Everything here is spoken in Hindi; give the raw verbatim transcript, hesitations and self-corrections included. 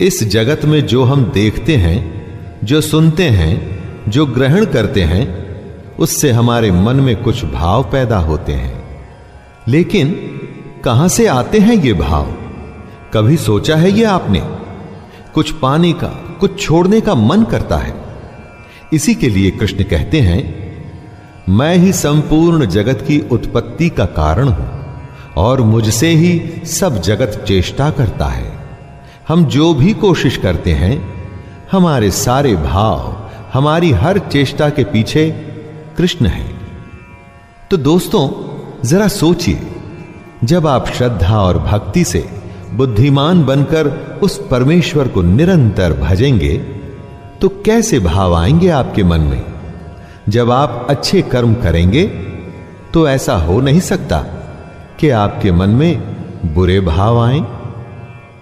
इस जगत में जो हम देखते हैं, जो सुनते हैं, जो ग्रहण करते हैं, उससे हमारे मन में कुछ भाव पैदा होते हैं। लेकिन कहां से आते हैं ये भाव? कभी सोचा है ये आपने? कुछ पाने का, कुछ छोड़ने का मन करता है। इसी के लिए कृष्ण कहते हैं, मैं ही संपूर्ण जगत की उत्पत्ति का कारण हूं और मुझसे ही सब जगत चेष्टा करता है। हम जो भी कोशिश करते हैं, हमारे सारे भाव, हमारी हर चेष्टा के पीछे कृष्ण है। तो दोस्तों, जरा सोचिए, जब आप श्रद्धा और भक्ति से बुद्धिमान बनकर उस परमेश्वर को निरंतर भजेंगे, तो कैसे भाव आएंगे आपके मन में? जब आप अच्छे कर्म करेंगे, तो ऐसा हो नहीं सकता कि आपके मन में बुरे भाव आएं।